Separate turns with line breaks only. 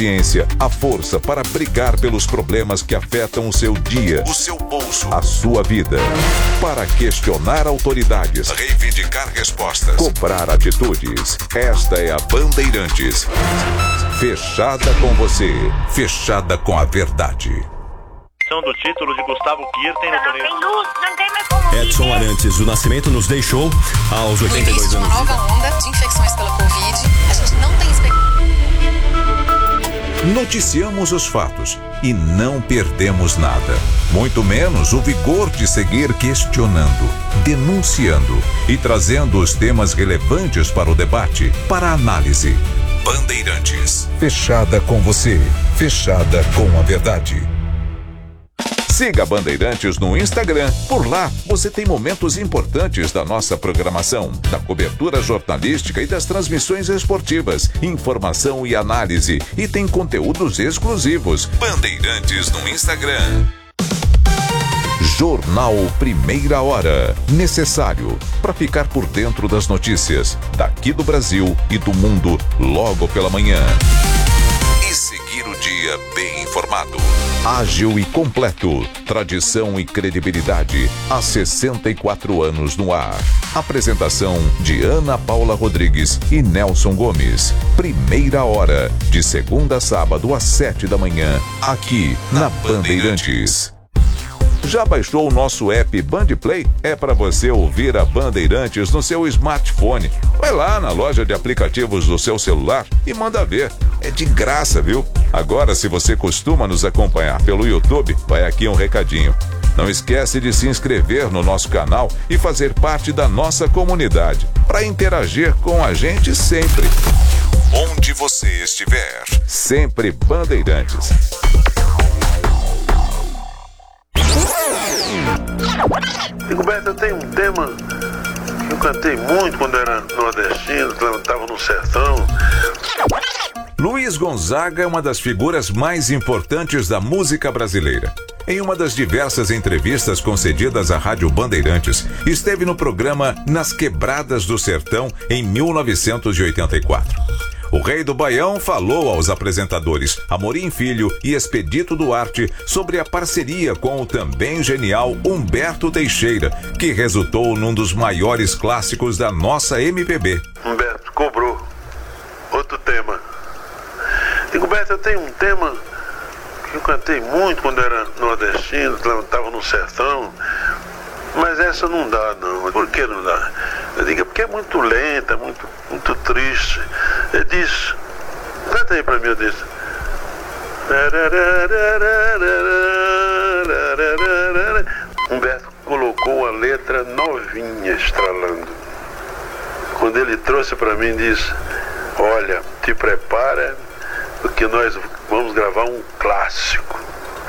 a força para brigar pelos problemas que afetam o seu dia, o seu bolso, a sua vida. Para questionar autoridades, reivindicar respostas, cobrar atitudes. Esta é a Bandeirantes. Fechada com você, fechada com a verdade.
Do título de Gustavo Kirten no torneio.
Tem luz, não tem mais como
Edson
viver.
Arantes do Nascimento nos deixou aos 82 anos.
Uma nova onda de infecções pela Covid. A gente não tem
Noticiamos os fatos e não perdemos nada. Muito menos o vigor de seguir questionando, denunciando e trazendo os temas relevantes para o debate, para a análise. Bandeirantes. Fechada com você, fechada com a verdade. Siga Bandeirantes no Instagram. Por lá, você tem momentos importantes da nossa programação, da cobertura jornalística e das transmissões esportivas, informação e análise, e tem conteúdos exclusivos. Bandeirantes no Instagram. Jornal Primeira Hora. Necessário para ficar por dentro das notícias daqui do Brasil e do mundo logo pela manhã. E seguir o dia bem informado. Ágil e completo. Tradição e credibilidade. Há 64 anos no ar. Apresentação de Ana Paula Rodrigues e Nelson Gomes. Primeira Hora. De segunda a sábado às 7 da manhã. Aqui na Bandeirantes. Já baixou o nosso app Bandplay? É para você ouvir a Bandeirantes no seu smartphone. Vai lá na loja de aplicativos do seu celular e manda ver. É de graça, viu? Agora, se você costuma nos acompanhar pelo YouTube, vai aqui um recadinho. Não esquece de se inscrever no nosso canal e fazer parte da nossa comunidade, para interagir com a gente sempre. Onde você estiver, sempre Bandeirantes.
Rigoberto, tem um tema que eu cantei muito quando era nordestino, quando eu estava no sertão.
Luiz Gonzaga é uma das figuras mais importantes da música brasileira. Em uma das diversas entrevistas concedidas à Rádio Bandeirantes, esteve no programa Nas Quebradas do Sertão em 1984. O Rei do Baião falou aos apresentadores Amorim Filho e Expedito Duarte sobre a parceria com o também genial Humberto Teixeira, que resultou num dos maiores clássicos da nossa MPB.
Humberto cobrou outro tema. Rigoberto, eu tenho um tema que eu cantei muito quando era nordestino, quando eu estava no sertão, mas essa não dá, não. Por que não dá? Eu digo, porque é muito lenta, muito triste. Ele disse, canta aí pra mim, eu disse. Humberto colocou a letra novinha, estralando. Quando ele trouxe pra mim, disse, olha, te prepara, porque nós vamos gravar um clássico.